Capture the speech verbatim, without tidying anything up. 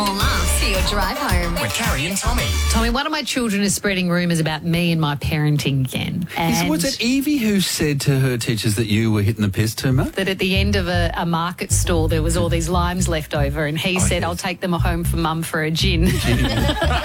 more laughs for your drive home. With Carrie and Tommy. Tommy, one of my children is spreading rumours about me and my parenting again. And Was it Evie who said to her teachers that you were hitting the piss too much? that at the end of a, a market stall there was all these limes left over, and he Oh, said, yes. I'll take them home for mum for a gin.